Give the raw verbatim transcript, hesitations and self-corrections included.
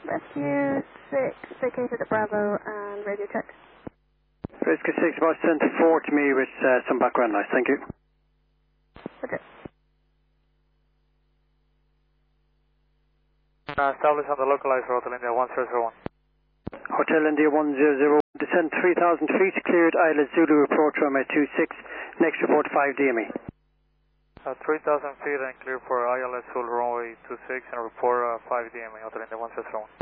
Rescue six, vacated at Bravo and radio check. Rescue six, about sent four to me with uh, some background noise, thank you. Okay. Uh, establish on the localized for Hotel India one zero zero one. Hotel India one zero zero, descend three thousand feet, cleared Islet Zulu, approach runway two six, next report five D M E. Uh, three thousand feet and clear for I L S Zulu runway two six and report uh, five D M E, Hotel India one zero zero one.